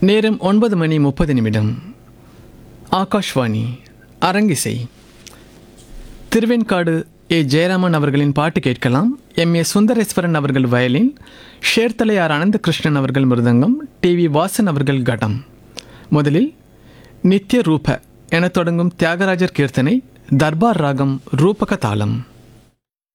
நேரம் 9:30 ஆகாஷ்வாணி அரங்கிசை. திருவெண்காடு ஏ. ஜெயராமன் அவர்களின் பாட்டு கேட்கலாம். M.A. சுந்தரேஸ்வரன் அவர்கள் வயலின், ஷேர்தலையார் அனந்தகிருஷ்ணன் அவர்கள் மிருதங்கம், TV வாசன் அவர்கள் கடம். முதலில் நித்ய ரூப என தொடங்கும் தியாகராஜர் கீர்த்தனை, தர்பார் ராகம், ரூபக தாளம்.